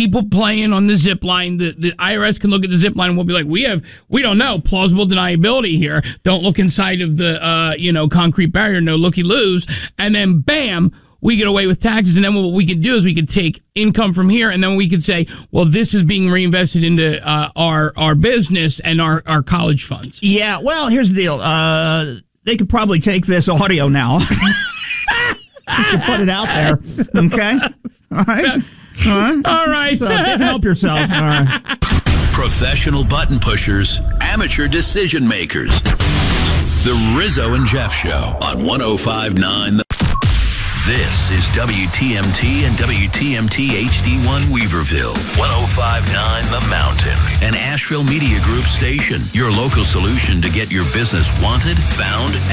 people playing on the zip line. The IRS can look at the zip line and we'll be like, we don't know, plausible deniability here. Don't look inside of the concrete barrier, no looky-loos. And then bam, we get away with taxes. And then what we could do is we could take income from here, and then we could say, well, this is being reinvested into our business and our college funds. Yeah, well, here's the deal. They could probably take this audio now. You should put it out there. Okay? All right? All right. So help yourself. All right. Professional button pushers, amateur decision makers. The Rizzo and Jeff Show on 105.9 This is WTMT and WTMT HD1 Weaverville, 105.9 The Mountain, an Asheville Media Group station, your local solution to get your business wanted, found,